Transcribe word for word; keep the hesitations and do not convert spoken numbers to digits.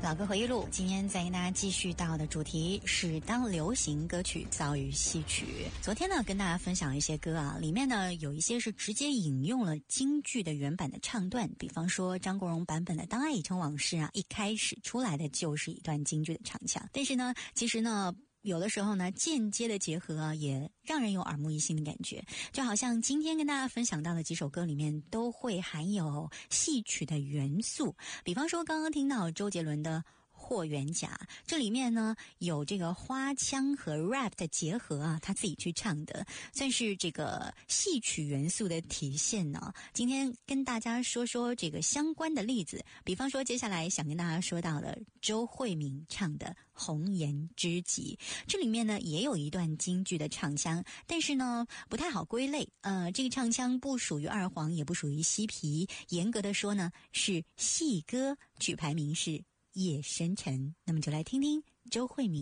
老歌回忆录，今天再跟大家继续到的主题是当流行歌曲遭遇戏曲。昨天呢跟大家分享一些歌啊，里面呢有一些是直接引用了京剧的原版的唱段，比方说张国荣版本的《当爱已成往事》啊，一开始出来的就是一段京剧的唱腔，但是呢其实呢有的时候呢间接的结合啊，也让人有耳目一新的感觉，就好像今天跟大家分享到的几首歌里面都会含有戏曲的元素，比方说刚刚听到周杰伦的霍元甲，这里面呢有这个花腔和 rap 的结合啊，他自己去唱的，算是这个戏曲元素的体现呢。今天跟大家说说这个相关的例子，比方说接下来想跟大家说到的周慧敏唱的《红颜知己》，这里面呢也有一段京剧的唱腔，但是呢不太好归类，呃，这个唱腔不属于二黄，也不属于西皮，严格的说呢是戏歌，曲牌名是夜深沉。那么就来听听周慧敏